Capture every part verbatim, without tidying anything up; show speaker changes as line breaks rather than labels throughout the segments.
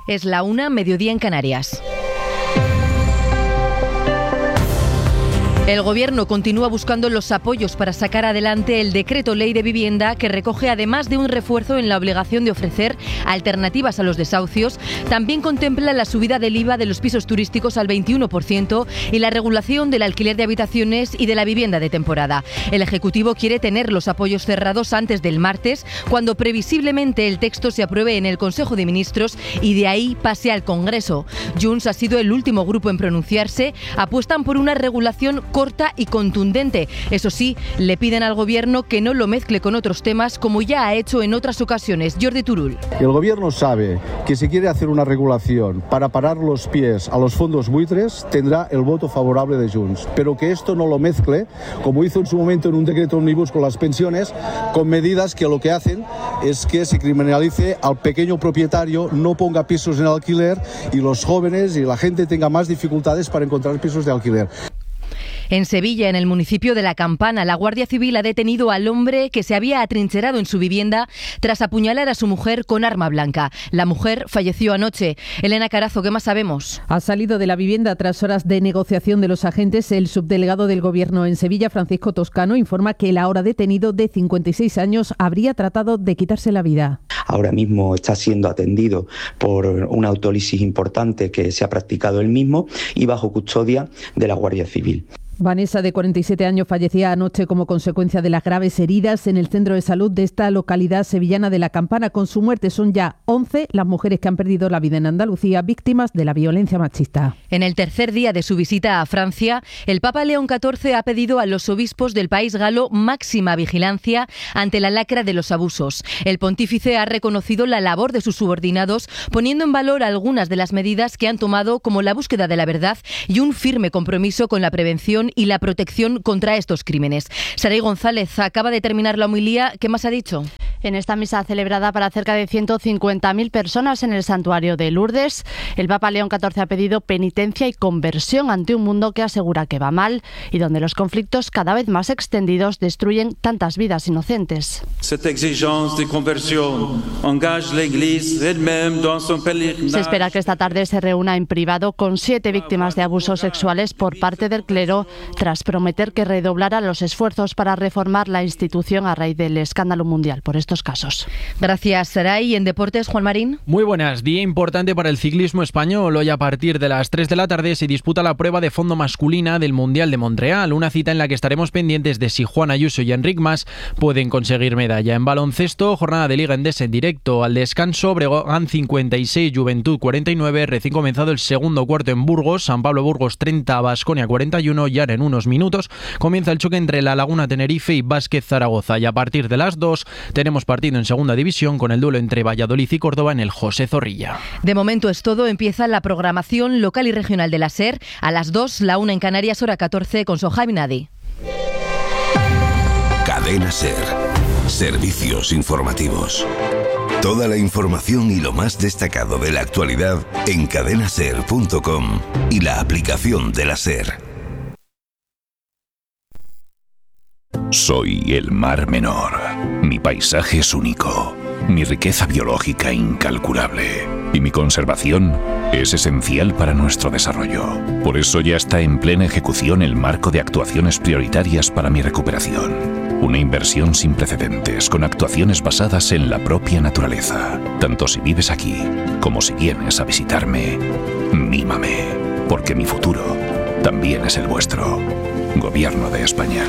Es la una, mediodía en Canarias. El Gobierno continúa buscando los apoyos para sacar adelante el decreto ley de vivienda que recoge, además de un refuerzo en la obligación de ofrecer alternativas a los desahucios, también contempla la subida del I V A de los pisos turísticos al veintiuno por ciento y la regulación del alquiler de habitaciones y de la vivienda de temporada. El Ejecutivo quiere tener los apoyos cerrados antes del martes, cuando previsiblemente el texto se apruebe en el Consejo de Ministros y de ahí pase al Congreso. Junts ha sido el último grupo en pronunciarse. Apuestan por una regulación corta y contundente. Eso sí, le piden al Gobierno que no lo mezcle con otros temas, como ya ha hecho en otras ocasiones. Jordi Turull.
El Gobierno sabe que si quiere hacer una regulación para parar los pies a los fondos buitres, tendrá el voto favorable de Junts. Pero que esto no lo mezcle, como hizo en su momento en un decreto ómnibus con las pensiones, con medidas que lo que hacen es que se criminalice al pequeño propietario, no ponga pisos en alquiler y los jóvenes y la gente tenga más dificultades para encontrar pisos de alquiler.
En Sevilla, en el municipio de La Campana, la Guardia Civil ha detenido al hombre que se había atrincherado en su vivienda tras apuñalar a su mujer con arma blanca. La mujer falleció anoche. Elena Carazo, ¿qué más sabemos?
Ha salido de la vivienda tras horas de negociación de los agentes. El subdelegado del Gobierno en Sevilla, Francisco Toscano, informa que el ahora detenido de cincuenta y seis años habría tratado de quitarse la vida.
Ahora mismo está siendo atendido por una autólisis importante que se ha practicado él mismo y bajo custodia de la Guardia Civil.
Vanessa, de cuarenta y siete años, fallecía anoche como consecuencia de las graves heridas en el centro de salud de esta localidad sevillana de La Campana. Con su muerte son ya once las mujeres que han perdido la vida en Andalucía víctimas de la violencia machista.
En el tercer día de su visita a Francia, el Papa León catorce ha pedido a los obispos del país galo máxima vigilancia ante la lacra de los abusos. El pontífice ha reconocido la labor de sus subordinados, poniendo en valor algunas de las medidas que han tomado, como la búsqueda de la verdad y un firme compromiso con la prevención y la protección contra estos crímenes. Saray González acaba de terminar la homilía. ¿Qué más ha dicho?
En esta misa celebrada para cerca de ciento cincuenta mil personas en el santuario de Lourdes, el Papa León catorce ha pedido penitencia y conversión ante un mundo que asegura que va mal y donde los conflictos cada vez más extendidos destruyen tantas vidas inocentes.
Cette exigence de conversión engage la Iglesia elle-même dans son pèlerinage.
Se espera que esta tarde se reúna en privado con siete víctimas de abusos sexuales por parte del clero, tras prometer que redoblará los esfuerzos para reformar la institución a raíz del escándalo mundial por estos casos.
Gracias, Saray. En deportes, Juan Marín.
Muy buenas. Día importante para el ciclismo español. Hoy a partir de las tres de la tarde se disputa la prueba de fondo masculina del Mundial de Montreal, una cita en la que estaremos pendientes de si Juan Ayuso y Enric Mas pueden conseguir medalla. En baloncesto, jornada de Liga Endesa en directo. Al descanso, Breogán cincuenta y seis, Juventud cuarenta y nueve. Recién comenzado el segundo cuarto en Burgos, San Pablo Burgos treinta, Baskonia cuarenta y uno. Y ahora en unos minutos comienza el choque entre La Laguna Tenerife y Vázquez Zaragoza. Y a partir de las dos tenemos partido en segunda división con el duelo entre Valladolid y Córdoba en el José Zorrilla.
De momento es todo. Empieza la programación local y regional de la SER. A las dos, la una en Canarias, hora catorce, con Sohaib Nadi.
Cadena SER. Servicios informativos. Toda la información y lo más destacado de la actualidad en cadena ser punto com y la aplicación de la SER.
Soy el Mar Menor. Mi paisaje es único, mi riqueza biológica incalculable y mi conservación es esencial para nuestro desarrollo. Por eso ya está en plena ejecución el marco de actuaciones prioritarias para mi recuperación. Una inversión sin precedentes con actuaciones basadas en la propia naturaleza. Tanto si vives aquí como si vienes a visitarme, mímame, porque mi futuro también es el vuestro. Gobierno de España.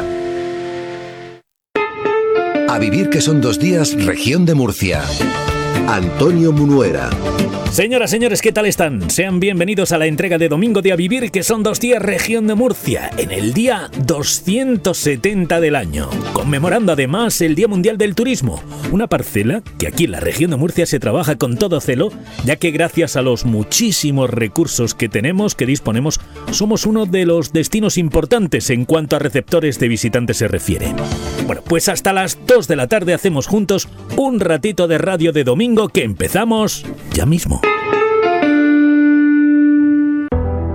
A vivir que son dos días, región de Murcia. Antonio Munuera.
Señoras, señores, ¿qué tal están? Sean bienvenidos a la entrega de Domingo de A Vivir, que son dos días región de Murcia, en el día doscientos setenta del año, conmemorando además el Día Mundial del Turismo, una parcela que aquí en la región de Murcia se trabaja con todo celo, ya que gracias a los muchísimos recursos que tenemos, que disponemos, somos uno de los destinos importantes en cuanto a receptores de visitantes se refiere. Bueno, pues hasta las dos de la tarde hacemos juntos un ratito de radio de domingo que empezamos ya mismo.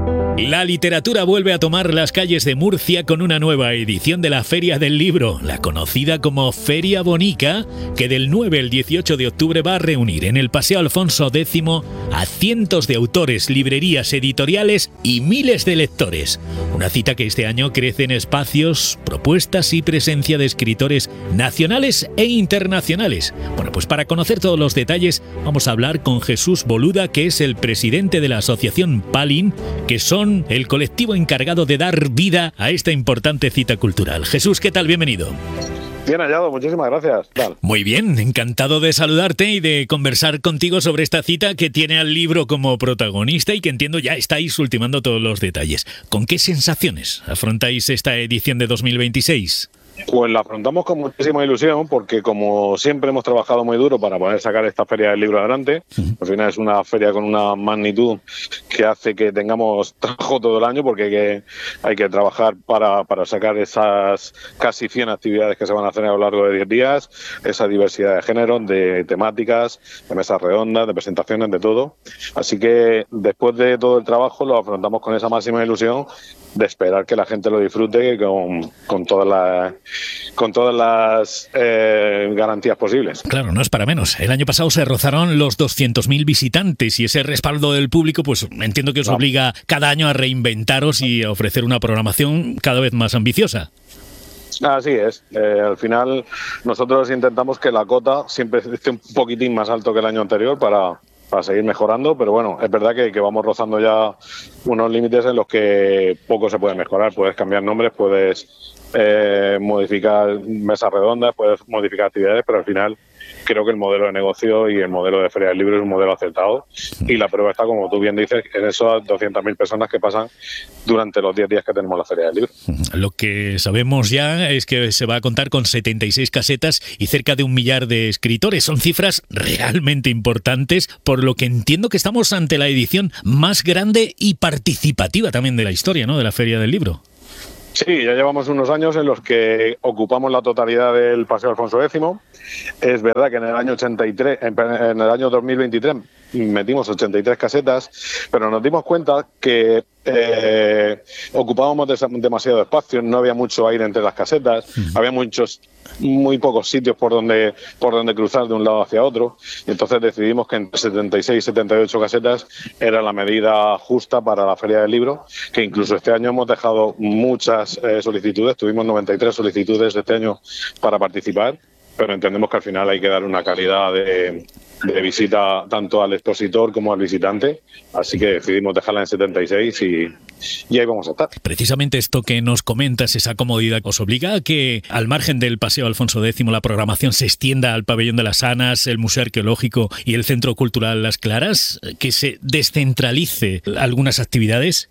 La literatura vuelve a tomar las calles de Murcia con una nueva edición de la Feria del Libro, la conocida como Feria Bonica, que del nueve al dieciocho de octubre va a reunir en el Paseo Alfonso X a cientos de autores, librerías, editoriales y miles de lectores. Una cita que este año crece en espacios, propuestas y presencia de escritores nacionales e internacionales. Bueno, pues para conocer todos los detalles vamos a hablar con Jesús Boluda, que es el presidente de la asociación Palin, que son el colectivo encargado de dar vida a esta importante cita cultural. Jesús, ¿qué tal? Bienvenido.
Bien hallado, muchísimas gracias. Tal.
Muy bien, encantado de saludarte y de conversar contigo sobre esta cita que tiene al libro como protagonista y que entiendo ya estáis ultimando todos los detalles. ¿Con qué sensaciones afrontáis esta edición de dos mil veintiséis?
Pues la afrontamos con muchísima ilusión porque, como siempre, hemos trabajado muy duro para poder sacar esta feria del libro adelante. Al final es una feria con una magnitud que hace que tengamos trabajo todo el año, porque hay que, hay que trabajar para, para sacar esas casi cien actividades que se van a hacer a lo largo de diez días, esa diversidad de géneros, de temáticas, de mesas redondas, de presentaciones, de todo. Así que después de todo el trabajo lo afrontamos con esa máxima ilusión de esperar que la gente lo disfrute con, con todas las con todas las eh, garantías posibles.
Claro, no es para menos. El año pasado se rozaron los doscientos mil visitantes y ese respaldo del público, pues entiendo que os no. obliga cada año a reinventaros y a ofrecer una programación cada vez más ambiciosa.
Así es. Eh, al final nosotros intentamos que la cota siempre esté un poquitín más alto que el año anterior para... para seguir mejorando, pero bueno, es verdad que, que vamos rozando ya unos límites en los que poco se puede mejorar. Puedes cambiar nombres, puedes eh, modificar mesas redondas, puedes modificar actividades, pero al final creo que el modelo de negocio y el modelo de Feria del Libro es un modelo acertado, y la prueba está, como tú bien dices, en esas doscientas mil personas que pasan durante los diez días que tenemos la Feria del Libro.
Lo que sabemos ya es que se va a contar con setenta y seis casetas y cerca de un millar de escritores. Son cifras realmente importantes, por lo que entiendo que estamos ante la edición más grande y participativa también de la historia, ¿no?, de la Feria del Libro.
Sí, ya llevamos unos años en los que ocupamos la totalidad del Paseo Alfonso X. Es verdad que en el año ochenta y tres, en el año dos mil veintitrés metimos ochenta y tres casetas, pero nos dimos cuenta que eh, ocupábamos demasiado espacio, no había mucho aire entre las casetas, uh-huh. había muchos, muy pocos sitios por donde por donde cruzar de un lado hacia otro, y entonces decidimos que entre setenta y seis y setenta y ocho casetas era la medida justa para la Feria del Libro, que incluso este año hemos dejado muchas eh, solicitudes, tuvimos noventa y tres solicitudes este año para participar, pero entendemos que al final hay que dar una calidad de, de visita tanto al expositor como al visitante, así que decidimos dejarla en setenta y seis y, y ahí vamos a estar.
Precisamente esto que nos comentas, esa comodidad, ¿os obliga a que al margen del Paseo Alfonso X la programación se extienda al Pabellón de las Anas, el Museo Arqueológico y el Centro Cultural Las Claras, que se descentralice algunas actividades?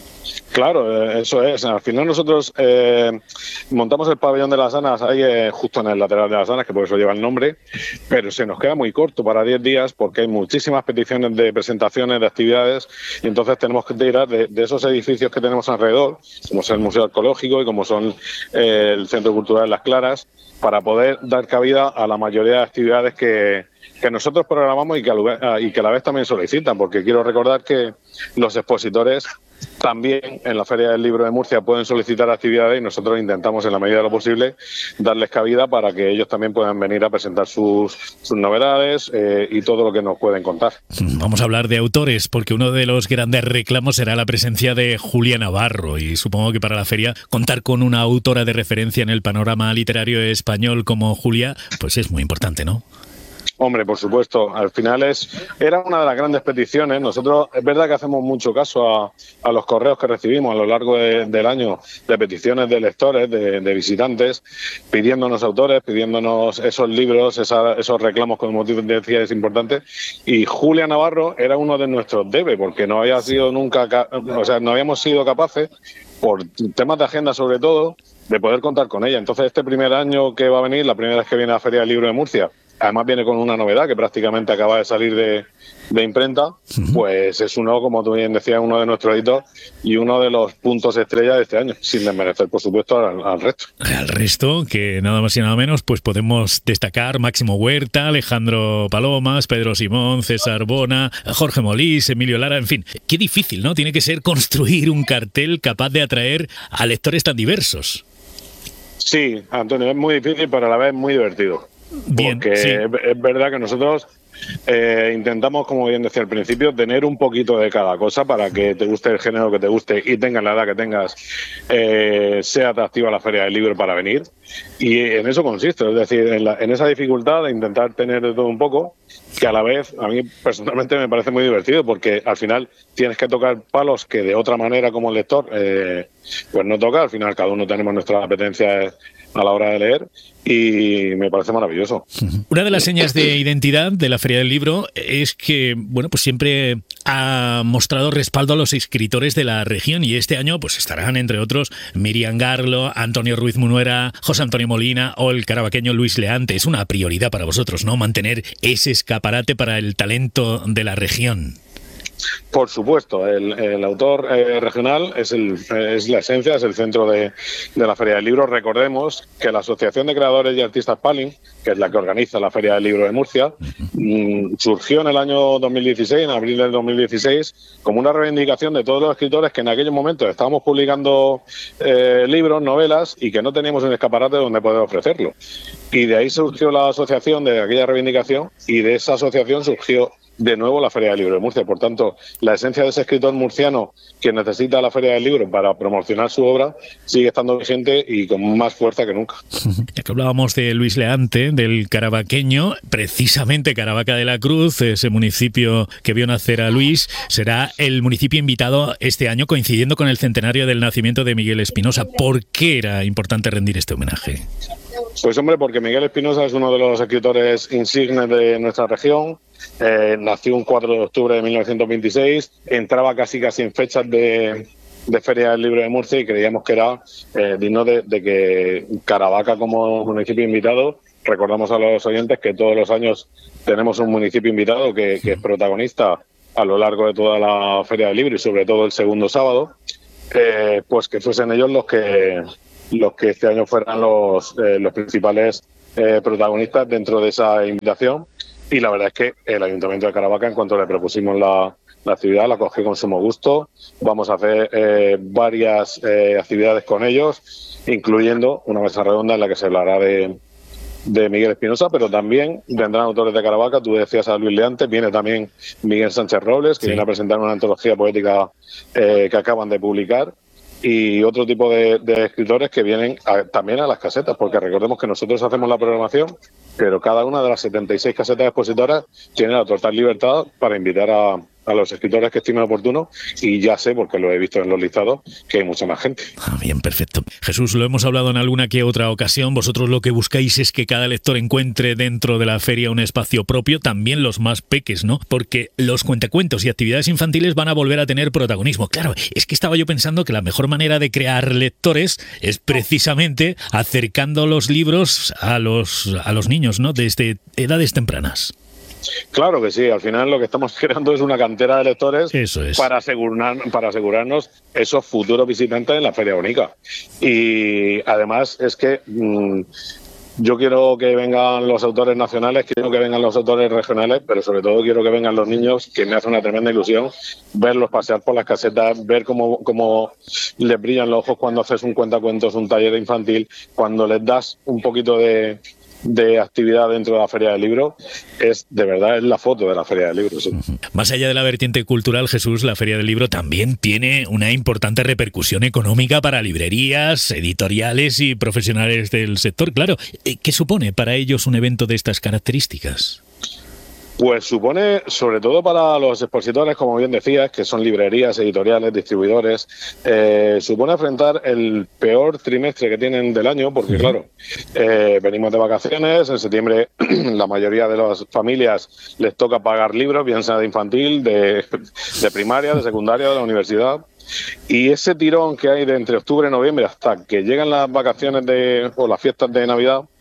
Claro, eso es. Al final nosotros eh, montamos el Pabellón de las Anas ahí eh, justo en el lateral de las Anas, que por eso lleva el nombre, pero se nos queda muy corto para diez días porque hay muchísimas peticiones de presentaciones, de actividades, y entonces tenemos que tirar de, de esos edificios que tenemos alrededor, como es el Museo Arqueológico y como son eh, el Centro Cultural Las Claras, para poder dar cabida a la mayoría de actividades que, que nosotros programamos y que, a, y que a la vez también solicitan, porque quiero recordar que los expositores también en la Feria del Libro de Murcia pueden solicitar actividades y nosotros intentamos en la medida de lo posible darles cabida para que ellos también puedan venir a presentar sus, sus novedades eh, y todo lo que nos pueden contar.
Vamos a hablar de autores, porque uno de los grandes reclamos será la presencia de Julia Navarro, y supongo que para la feria contar con una autora de referencia en el panorama literario español como Julia, pues es muy importante, ¿no?
Hombre, por supuesto, al final es era una de las grandes peticiones. Nosotros es verdad que hacemos mucho caso a, a los correos que recibimos a lo largo de, del año de peticiones de lectores, de, de visitantes, pidiéndonos autores, pidiéndonos esos libros, esa, esos reclamos, como decía, es importante. Y Julia Navarro era uno de nuestros debe, porque no había sido nunca, o sea, no habíamos sido capaces, por temas de agenda sobre todo, de poder contar con ella. Entonces, este primer año que va a venir, la primera vez que viene a la Feria del Libro de Murcia, además viene con una novedad que prácticamente acaba de salir de, de imprenta, uh-huh. pues es uno, como tú bien decías, uno de nuestros hitos y uno de los puntos estrella de este año, sin desmerecer, por supuesto, al, al resto.
Al resto, que nada más y nada menos, pues podemos destacar Máximo Huerta, Alejandro Palomas, Pedro Simón, César Bona, Jorge Molís, Emilio Lara, en fin, qué difícil, ¿no? Tiene que ser construir un cartel capaz de atraer a lectores tan diversos.
Sí, Antonio, es muy difícil, pero a la vez muy divertido.
Bien,
porque
sí.
es, es verdad que nosotros eh, intentamos, como bien decía al principio, tener un poquito de cada cosa para que te guste el género que te guste y tengas la edad que tengas, eh, sea atractiva la Feria del Libro para venir. Y en eso consiste, es decir, en, la, en esa dificultad de intentar tener de todo un poco, que a la vez a mí personalmente me parece muy divertido, porque al final tienes que tocar palos que de otra manera como lector eh, pues no toca. Al final cada uno tenemos nuestras apetencias a la hora de leer y me parece maravilloso.
Una de las señas de identidad de la Feria del Libro es que, bueno, pues siempre ha mostrado respaldo a los escritores de la región, y este año pues estarán, entre otros, Miriam Garlo, Antonio Ruiz Munuera, José Antonio Molina o el carabaqueño Luis Leante. Es una prioridad para vosotros, ¿no?, mantener ese escaparate para el talento de la región.
Por supuesto, el, el autor eh, regional es, el, es la esencia, es el centro de, de la Feria del Libro. Recordemos que la Asociación de Creadores y Artistas Palin, que es la que organiza la Feria del Libro de Murcia, mmm, surgió en el año dos mil dieciséis, en abril del dos mil dieciséis, como una reivindicación de todos los escritores que en aquellos momentos estábamos publicando eh, libros, novelas, y que no teníamos un escaparate donde poder ofrecerlo. Y de ahí surgió la asociación, de aquella reivindicación, y de esa asociación surgió de nuevo la Feria del Libro de Murcia. Por tanto, la esencia de ese escritor murciano que necesita la Feria del Libro para promocionar su obra sigue estando vigente y con más fuerza que nunca.
Ya que hablábamos de Luis Leante, del carabaqueño, precisamente Caravaca de la Cruz, ese municipio que vio nacer a Luis, será el municipio invitado este año, coincidiendo con el centenario del nacimiento de Miguel Espinosa. ¿Por qué era importante rendir este homenaje?
Pues hombre, porque Miguel Espinosa es uno de los escritores insignes de nuestra región. Eh, nació un cuatro de octubre de mil novecientos veintiséis, entraba casi casi en fechas de, de Feria del Libro de Murcia, y creíamos que era eh, digno de, de que Caravaca, como municipio invitado, recordamos a los oyentes que todos los años tenemos un municipio invitado que, que es protagonista a lo largo de toda la Feria del Libro y sobre todo el segundo sábado, eh, pues que fuesen ellos los que los que este año fueran los, eh, los principales eh, protagonistas dentro de esa invitación. Y la verdad es que el Ayuntamiento de Caravaca, en cuanto le propusimos la, la actividad, la cogió con sumo gusto. Vamos a hacer eh, varias eh, actividades con ellos, incluyendo una mesa redonda en la que se hablará de, de Miguel Espinosa, pero también vendrán autores de Caravaca. Tú decías a Luis Leante, viene también Miguel Sánchez Robles, que sí. viene a presentar una antología poética eh, que acaban de publicar, y otro tipo de, de escritores que vienen a, también a las casetas, porque recordemos que nosotros hacemos la programación, pero cada una de las setenta y seis casetas expositoras tiene la total libertad para invitar a, a los escritores que estimen oportuno, y ya sé, porque lo he visto en los listados, que hay mucha más gente.
Ah, bien, perfecto. Jesús, lo hemos hablado en alguna que otra ocasión, vosotros lo que buscáis es que cada lector encuentre dentro de la feria un espacio propio, también los más peques, ¿no? Porque los cuentacuentos y actividades infantiles van a volver a tener protagonismo. Claro, es que estaba yo pensando que la mejor manera de crear lectores es precisamente acercando los libros a los, a los niños, ¿no?, desde edades tempranas.
Claro que sí, al final lo que estamos creando es una cantera de lectores.
Eso es.
para asegurar, para asegurarnos esos futuros visitantes en la Feria Única. Y además es que mmm, yo quiero que vengan los autores nacionales, quiero que vengan los autores regionales, pero sobre todo quiero que vengan los niños, que me hace una tremenda ilusión verlos pasear por las casetas, ver cómo, cómo les brillan los ojos cuando haces un cuentacuentos, un taller infantil, cuando les das un poquito de... de actividad dentro de la Feria del Libro. Es de verdad es la foto de la Feria del Libro, sí.
Más allá de la vertiente cultural, Jesús, la Feria del Libro también tiene una importante repercusión económica para librerías, editoriales y profesionales del sector. Claro, ¿qué supone para ellos un evento de estas características?
Pues supone, sobre todo para los expositores, como bien decías, que son librerías, editoriales, distribuidores, eh, supone afrontar el peor trimestre que tienen del año, porque claro, eh, venimos de vacaciones, en septiembre la mayoría de las familias les toca pagar libros, bien sea de infantil, de, de primaria, de secundaria, de la universidad. Y ese tirón que hay de entre octubre y noviembre hasta que llegan las vacaciones de, o las fiestas de Navidad,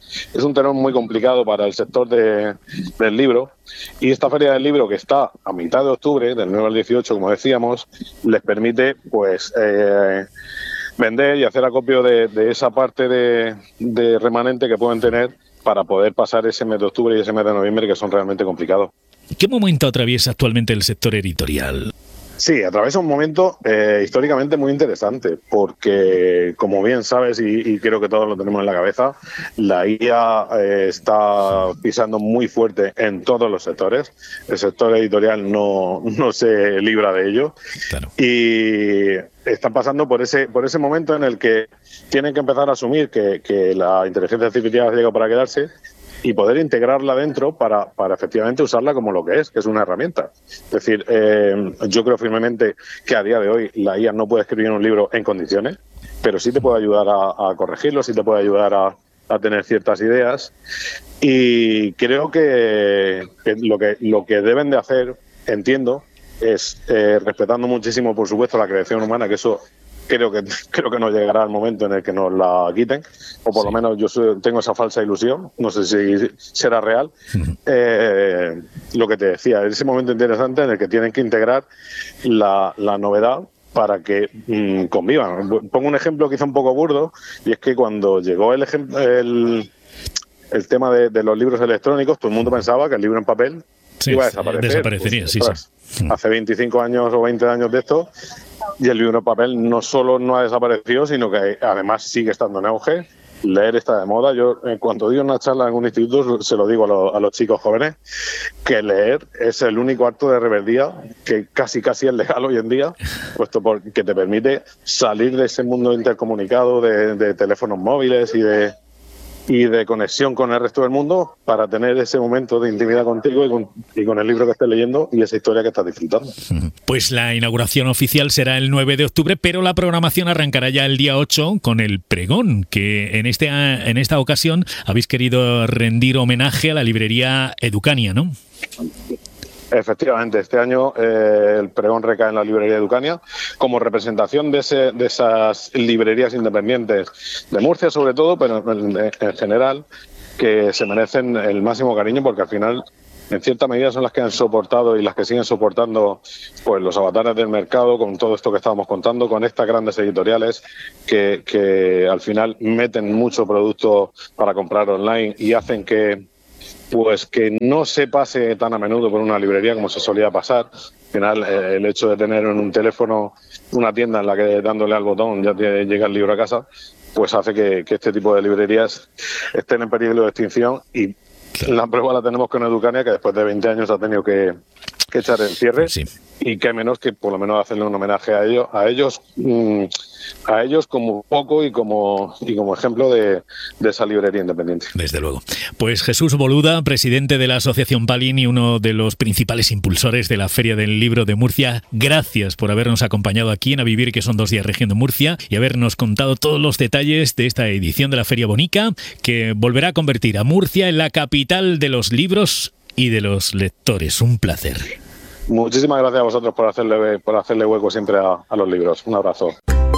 es un terreno muy complicado para el sector de, del libro, y esta feria del libro, que está a mitad de octubre, del nueve al dieciocho, como decíamos, les permite pues eh, vender y hacer acopio de, de esa parte de, de remanente que pueden tener para poder pasar ese mes de octubre y ese mes de noviembre, que son realmente complicados.
¿Qué momento atraviesa actualmente el sector editorial?
Sí, atraviesa un momento eh, históricamente muy interesante, porque como bien sabes, y, y creo que todos lo tenemos en la cabeza, la I A eh, está pisando muy fuerte en todos los sectores. El sector editorial no, no se libra de ello. Claro. Y están pasando por ese por ese momento en el que tienen que empezar a asumir que, que la inteligencia artificial ha llegado para quedarse, y poder integrarla dentro para, para efectivamente usarla como lo que es, que es una herramienta. Es decir, eh, yo creo firmemente que a día de hoy la I A no puede escribir un libro en condiciones, pero sí te puede ayudar a, a corregirlo, sí te puede ayudar a, a tener ciertas ideas, y creo que, que, lo que lo que deben de hacer, entiendo, es eh, respetando muchísimo, por supuesto, la creación humana, que eso creo que creo que no llegará el momento en el que nos la quiten, o por sí. lo menos yo soy, tengo esa falsa ilusión, no sé si será real. Uh-huh. Eh, lo que te decía, ese momento interesante en el que tienen que integrar la, la novedad para que mmm, convivan. Pongo un ejemplo quizá un poco burdo, y es que cuando llegó el ejemplo, el, el tema de, de los libros electrónicos, todo el mundo pensaba que el libro en papel sí, iba a desaparecer.
Desaparecería, pues, sí,
ostras,
sí.
Hace veinticinco años o veinte años de esto, y el libro en papel no solo no ha desaparecido, sino que además sigue estando en auge. Leer está de moda. Yo, en cuanto digo una charla en un instituto, se lo digo a, lo, a los chicos jóvenes, que leer es el único acto de rebeldía que casi casi es legal hoy en día, puesto porque te permite salir de ese mundo intercomunicado de, de teléfonos móviles y de y de conexión con el resto del mundo, para tener ese momento de intimidad contigo y con, y con el libro que estés leyendo y esa historia que estás disfrutando.
Pues la inauguración oficial será el nueve de octubre, pero la programación arrancará ya el día ocho con el pregón, que en, este, en esta ocasión habéis querido rendir homenaje a la librería Educania, ¿no?
Efectivamente, este año eh, el pregón recae en la librería Educania como representación de, ese, de esas librerías independientes de Murcia, sobre todo, pero en, en general, que se merecen el máximo cariño, porque al final, en cierta medida, son las que han soportado y las que siguen soportando pues los avatares del mercado, con todo esto que estábamos contando, con estas grandes editoriales que, que al final meten mucho producto para comprar online y hacen que pues que no se pase tan a menudo por una librería como se solía pasar. Al final, eh, el hecho de tener en un teléfono una tienda en la que dándole al botón ya te llega el libro a casa, pues hace que, que este tipo de librerías estén en peligro de extinción, y claro, la prueba la tenemos con Educania, que después de veinte años ha tenido que, que echar el cierre, sí. Y que menos que por lo menos hacerle un homenaje a ellos, a ellos, mmm, a ellos como poco y como y como ejemplo de, de esa librería independiente.
Desde luego. Pues Jesús Boluda, presidente de la Asociación Palin y uno de los principales impulsores de la Feria del Libro de Murcia, gracias por habernos acompañado aquí en A Vivir, que son dos días región de Murcia, y habernos contado todos los detalles de esta edición de la Feria Bonica, que volverá a convertir a Murcia en la capital de los libros y de los lectores. Un placer.
Muchísimas gracias a vosotros por hacerle, por hacerle hueco siempre a, a los libros. Un abrazo.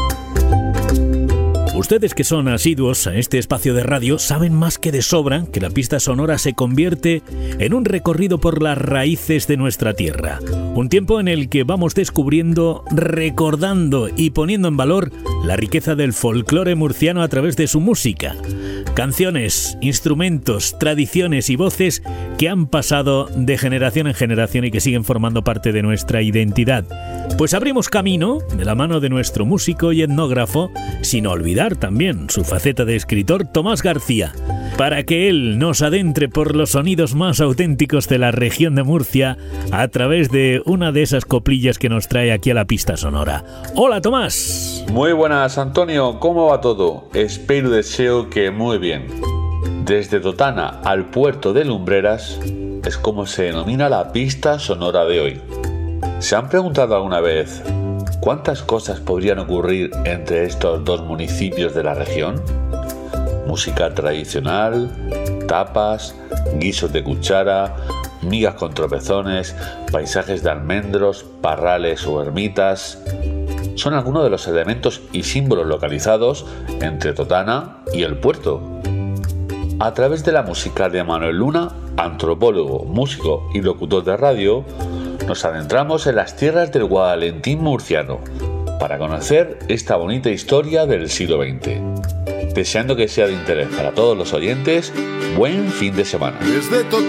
Ustedes que son asiduos a este espacio de radio saben más que de sobra que la pista sonora se convierte en un recorrido por las raíces de nuestra tierra. Un tiempo en el que vamos descubriendo, recordando y poniendo en valor la riqueza del folclore murciano a través de su música. Canciones, instrumentos, tradiciones y voces que han pasado de generación en generación y que siguen formando parte de nuestra identidad. Pues abrimos camino de la mano de nuestro músico y etnógrafo, sin olvidar también su faceta de escritor, Tomás García, para que él nos adentre por los sonidos más auténticos de la región de Murcia a través de una de esas coplillas que nos trae aquí a la pista sonora. Hola, Tomás.
Muy buenas, Antonio, ¿cómo va todo? Espero y deseo que muy bien. Desde Totana al puerto de Lumbreras es como se denomina la pista sonora de hoy. ¿Se han preguntado alguna vez cuántas cosas podrían ocurrir entre estos dos municipios de la región? Música tradicional, tapas, guisos de cuchara, migas con tropezones, paisajes de almendros, parrales o ermitas. Son algunos de los elementos y símbolos localizados entre Totana y el puerto. a través de la música de Manuel Luna, antropólogo, músico y locutor de radio, nos adentramos en las tierras del Guadalentín murciano para conocer esta bonita historia del siglo veinte. Deseando que sea de interés para todos los oyentes, buen fin de semana.
Desde